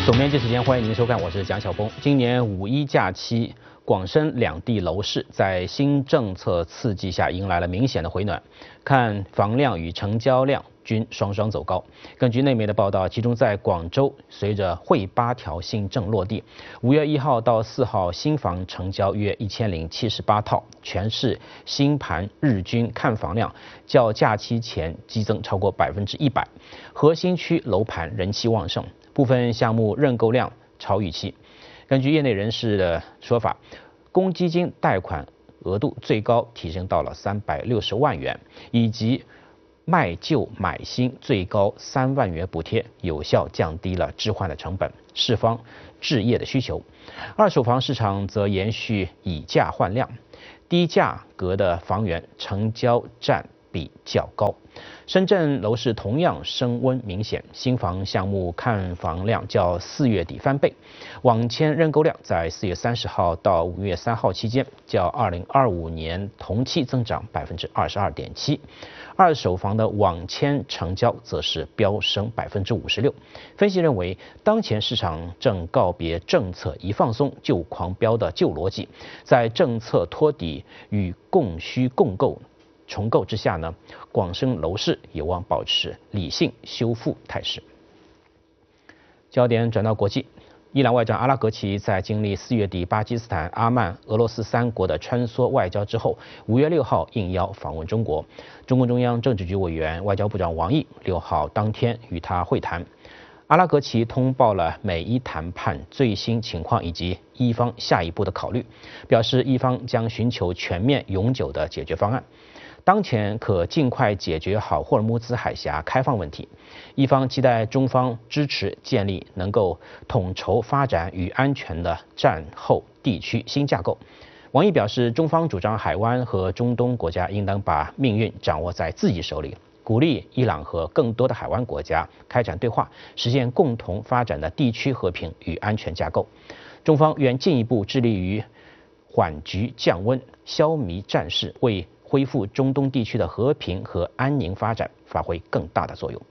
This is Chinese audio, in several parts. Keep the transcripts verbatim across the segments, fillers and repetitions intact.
总编辑时间，欢迎您收看，我是蒋晓峰。今年五一假期，广深两地楼市在新政策刺激下迎来了明显的回暖，看房量与成交量均双双走高。根据内媒的报道，其中在广州，随着惠八条新政落地，五月一号到四号新房成交约一千零七十八套，全市新盘日均看房量较假期前激增超过百分之一百，核心区楼盘人气旺盛。部分项目认购量超预期。根据业内人士的说法，公积金贷款额度最高提升到了三百六十万元，以及卖旧买新最高三万元补贴，有效降低了置换的成本，释放置业的需求。二手房市场则延续以价换量，低价格的房源成交占比较高。深圳楼市同样升温明显，新房项目看房量较四月底翻倍，网签认购量在四月三十号到五月三号期间，较二零二五年同期增长百分之二十二点七。二手房的网签成交则是飙升百分之五十六。分析认为，当前市场正告别政策一放松就狂飙的旧逻辑，在政策托底与供需共构重构之下呢，广深楼市有望保持理性修复态势。焦点转到国际，伊朗外长阿拉格齐在经历四月底巴基斯坦、阿曼、俄罗斯三国的穿梭外交之后，五月六号应邀访问中国。中共中央政治局委员、外交部长王毅六号当天与他会谈。阿拉格齐通报了美伊谈判最新情况以及伊方下一步的考虑，表示伊方将寻求全面永久的解决方案。当前可尽快解决好霍尔木兹海峡开放问题，伊方期待中方支持建立能够统筹发展与安全的战后地区新架构。王毅表示，中方主张海湾和中东国家应当把命运掌握在自己手里，鼓励伊朗和更多的海湾国家开展对话，实现共同发展的地区和平与安全架构。中方愿进一步致力于缓局降温，消弭战事，为恢复中东地区的和平和安宁发展发挥更大的作用。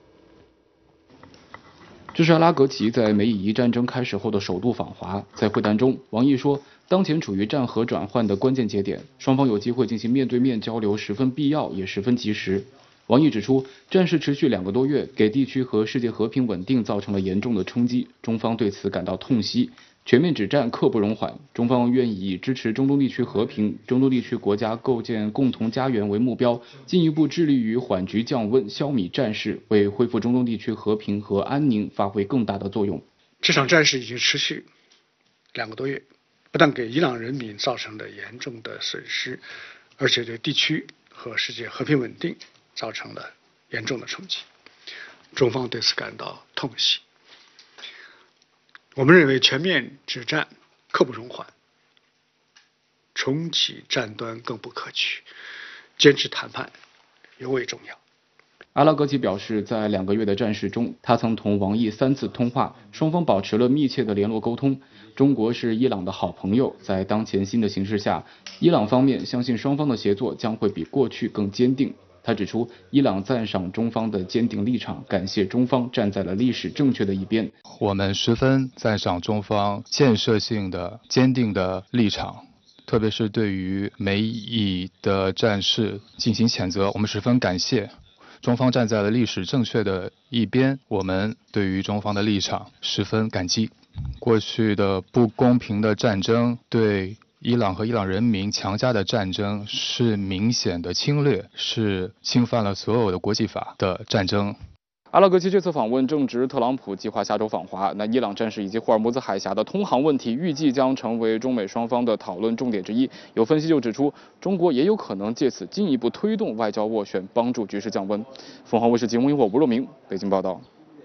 这是阿拉格齐在美以伊战争开始后的首度访华。在会谈中，王毅说，当前处于战和转换的关键节点，双方有机会进行面对面交流十分必要，也十分及时。王毅指出，战事持续两个多月，给地区和世界和平稳定造成了严重的冲击，中方对此感到痛惜。全面止战刻不容缓，中方愿以支持中东地区和平、中东地区国家构建共同家园为目标，进一步致力于缓局降温、消弭战事，为恢复中东地区和平和安宁发挥更大的作用。 这场战事已经持续两个多月，不但给伊朗人民造成了严重的损失，而且对地区和世界和平稳定造成了严重的冲击。中方对此感到痛惜。我们认为全面止战刻不容缓，重启战端更不可取，坚持谈判尤为重要。 阿拉格齐表示，在两个月的战事中，他曾同王毅三次通话，双方保持了密切的联络沟通。中国是伊朗的好朋友，在当前新的形势下，伊朗方面相信双方的协作将会比过去更坚定。他指出，伊朗赞赏中方的坚定立场，感谢中方站在了历史正确的一边。 我们十分赞赏中方建设性的、坚定的立场，特别是对于美以的战事进行谴责，我们十分感谢。中方站在了历史正确的一边，我们对于中方的立场十分感激。过去的不公平的战争对伊朗和伊朗人民强加的战争是明显的侵略，是侵犯了所有的国际法的战争。 阿拉格齐这次访问正值特朗普计划下周访华，那伊朗战事以及霍尔木兹海峡的通航问题预计将成为中美双方的讨论重点之一。有分析就指出，中国也有可能借此进一步推动外交斡旋，帮助局势降温。凤凰卫视节目萤火吴若明北京报道。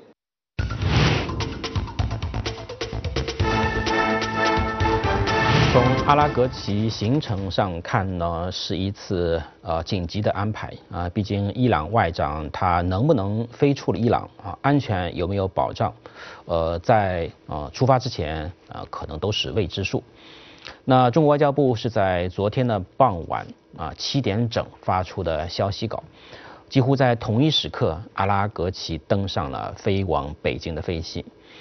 从阿拉格齐行程上看呢，是一次呃紧急的安排啊、呃，毕竟伊朗外长他能不能飞出了伊朗啊，安全有没有保障，呃，在呃出发之前啊、呃，可能都是未知数。那中国外交部是在昨天的傍晚啊七点整发出的消息稿，几乎在同一时刻，阿拉格齐登上了飞往北京的飞机。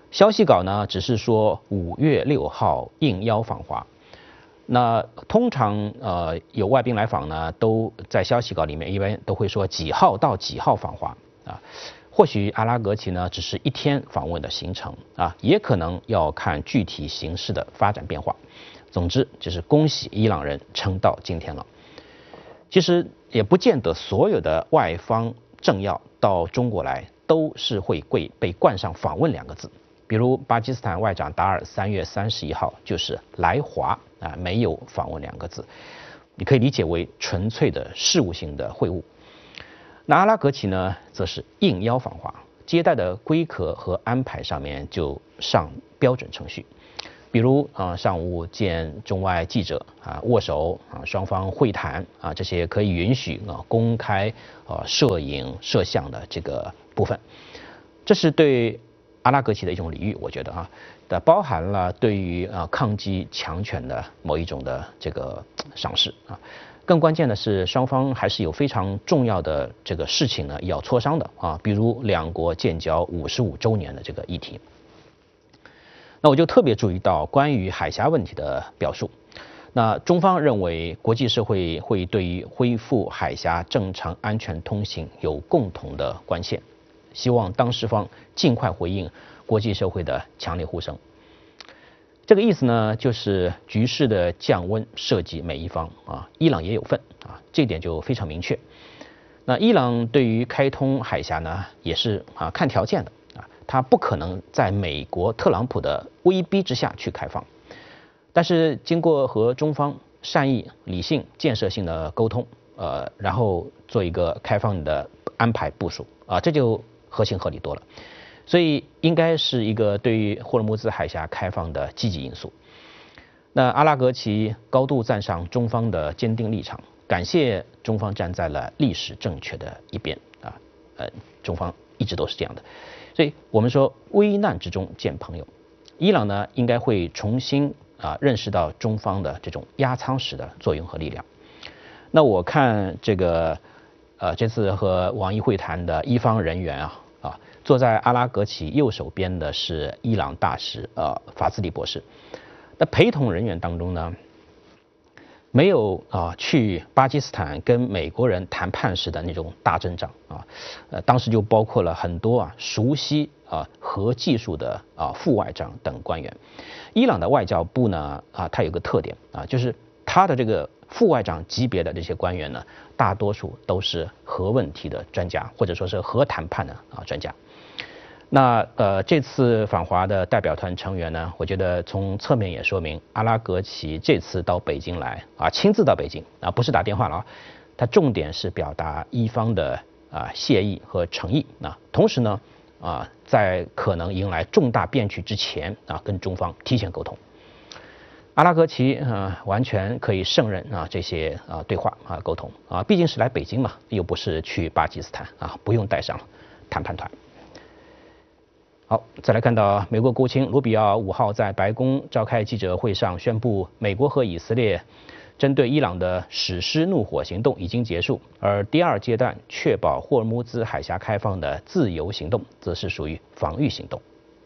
消息稿呢只是说五月六号应邀访华。那通常呃有外宾来访呢，都在消息稿里面一般都会说几号到几号访华啊。或许阿拉格齐呢只是一天访问的行程啊，也可能要看具体形势的发展变化。总之就是恭喜伊朗人撑到今天了。其实也不见得所有的外方政要到中国来都是会被被冠上访问两个字。比如巴基斯坦外长达尔三月三十一号就是来华啊，没有访问两个字，你可以理解为纯粹的事务性的会晤。那阿拉格齐呢，则是应邀访华，接待的规格和安排上面就上标准程序，比如啊、呃、上午见中外记者啊握手啊双方会谈啊这些可以允许啊公开啊摄影摄像的这个部分，这是对阿拉格齐的一种礼遇，我觉得啊，的包含了对于啊抗击强权的某一种的这个赏识啊。更关键的是，双方还是有非常重要的这个事情呢要磋商的啊，比如两国建交五十五周年的这个议题。那我就特别注意到关于海峡问题的表述。那中方认为国际社会会对于恢复海峡正常安全通行有共同的关切，希望当事方尽快回应国际社会的强烈呼声。这个意思呢，就是局势的降温涉及每一方啊，伊朗也有份啊，这点就非常明确。那伊朗对于开通海峡呢，也是啊看条件的啊，它不可能在美国特朗普的威逼之下去开放，但是经过和中方善意、理性、建设性的沟通，呃，然后做一个开放的安排部署啊，这就合情合理多了。所以应该是一个对于霍尔木兹海峡开放的积极因素。那阿拉格齐高度赞赏中方的坚定立场，感谢中方站在了历史正确的一边啊，呃，中方一直都是这样的。所以我们说危难之中见朋友，伊朗呢应该会重新啊认识到中方的这种压舱石的作用和力量。那我看这个呃这次和王毅会谈的伊方人员啊。啊，坐在阿拉格齐右手边的是伊朗大使呃法兹里博士。那陪同人员当中呢，没有啊去巴基斯坦跟美国人谈判时的那种大阵仗啊，呃当时就包括了很多啊熟悉啊核技术的啊副外长等官员。伊朗的外交部呢啊，它有个特点啊，就是它的这个副外长级别的这些官员呢，大多数都是核问题的专家，或者说是核谈判的啊专家。那呃，这次访华的代表团成员呢，我觉得从侧面也说明，阿拉格齐这次到北京来啊，亲自到北京啊，不是打电话了啊，他重点是表达伊方的啊谢意和诚意啊，同时呢啊，在可能迎来重大变局之前啊，跟中方提前沟通。阿拉格齐啊、呃，完全可以胜任啊这些啊对话啊沟通啊，毕竟是来北京嘛，又不是去巴基斯坦啊，不用带上谈判团。好，再来看到美国国务卿卢比奥五号在白宫召开记者会上宣布，美国和以色列针对伊朗的史诗怒火行动已经结束，而第二阶段确保霍尔木兹海峡开放的自由行动，则是属于防御行动。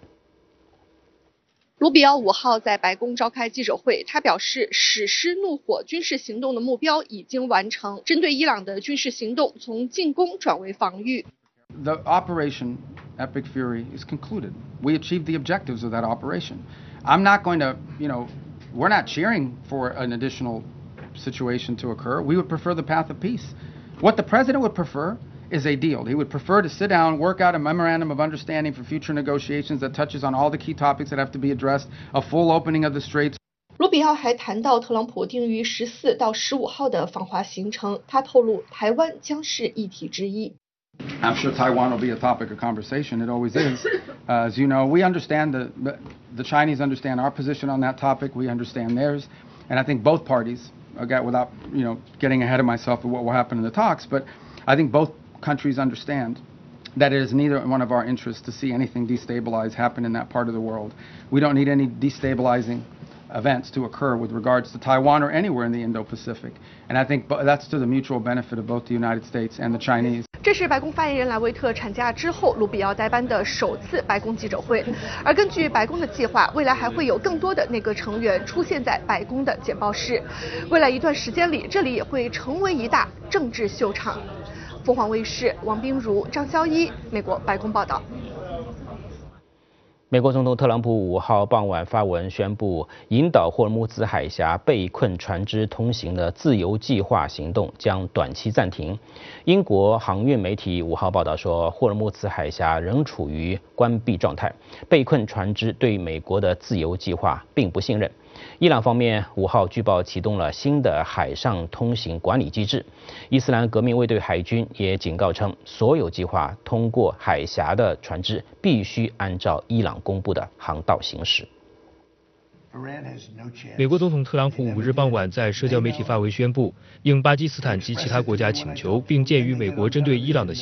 卢比奥五号在白宫召开记者会，他表示，史诗怒火军事行动的目标已经完成，针对伊朗的军事行动从进攻转为防御。 The operation Epic Fury is concluded. We achieved the objectives of that operation. I'm not going to, you know, we're not cheering for an additional situation to occur. We would prefer the path of peace. What the president would prefer is a deal. He would prefer to sit down, work out a memorandum of understanding for future negotiations that touches on all the key topics that have to be addressed, a full opening of the straits. 卢比奥还谈到特朗普定于十四到十五号的访华行程，他透露台湾将是议题之一。 I'm sure Taiwan will be a topic of conversation. It always is. Uh, as you know, we understand the the Chinese understand our position on that topic. We understand theirs, and I think both parties, again, without you know getting ahead of myself of what will happen in the talks, but I think both countries understand that it is neither one of our interests to see anything destabilize happen in that part of the world. We don't need any destabilizing events to occur with regards to Taiwan or anywhere in the Indo-Pacific. And I think that's to the mutual benefit of both the United States and the Chinese. 这是白宫发言人莱维特产假之后卢比奥代班的首次白宫记者会。而根据白宫的计划，未来还会有更多的内阁成员出现在白宫的简报室。未来一段时间里，这里也会成为一大政治秀场。凤凰卫视王冰如、张潇一，美国白宫报道。 美国总统特朗普五号傍晚发文宣布，引导霍尔木兹海峡被困船只通行的自由计划行动将短期暂停。英国航运媒体五号报道说，霍尔木兹海峡仍处于关闭状态，被困船只对美国的自由计划并不信任。伊朗方面五号据报启动了新的海上通行管理机制。伊斯兰革命卫队海军也警告称，所有计划通过海峡的船只必须按照伊朗公布的航道行驶。 美国总统特朗普五日傍晚在社交媒体发文宣布，应巴基斯坦及其他国家请求，并鉴于美国针对伊朗的